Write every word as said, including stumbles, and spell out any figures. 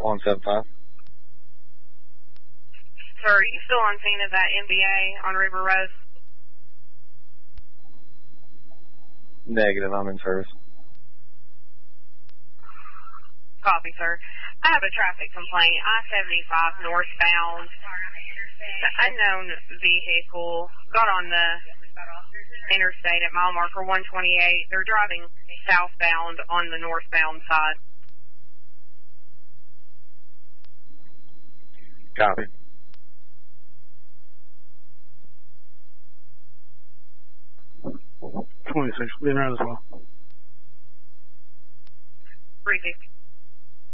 one seven five. Sir, are you still on scene of that M B A on River Road? Negative, I'm in service. Copy, sir. I have a traffic complaint. I seventy-five northbound. The unknown vehicle got on the interstate at mile marker one twenty-eight. They're driving southbound on the northbound side. Copy. twenty-six, being right as well. three fifty.